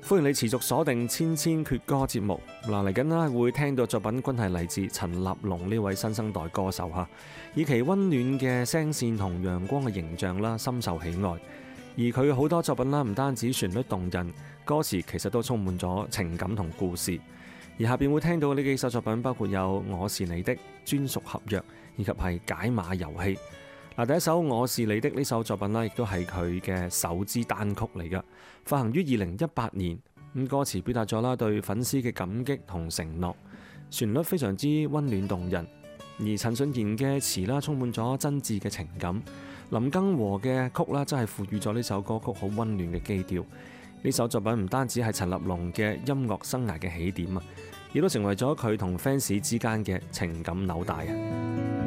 歡迎你持續鎖定千千闕歌節目。嗱，嚟緊啦會聽到作品均係嚟自陳立農呢位新生代歌手嚇，以其溫暖嘅聲線同陽光嘅形象啦，深受喜愛。而佢好多作品啦，唔單止旋律動人，歌詞其實都充滿咗情感同故事。而下邊會聽到呢幾首作品，包括有《我是你的》、《專屬合約》以及係《解碼遊戲》。嗱，第一首《我是你的》呢首作品啦，亦都係佢嘅首支單曲嚟㗎，發行於2018年。咁歌詞表達咗啦對粉絲嘅感激同承諾，旋律非常之溫暖動人。而陳信賢嘅詞啦，充滿咗真摯嘅情感。林更和嘅曲啦，真係賦予咗呢首歌曲好溫暖嘅基調。呢首作品唔單止係陳立農嘅音樂生涯嘅起點啊，亦都成為咗佢同 fans 之間嘅情感紐帶啊。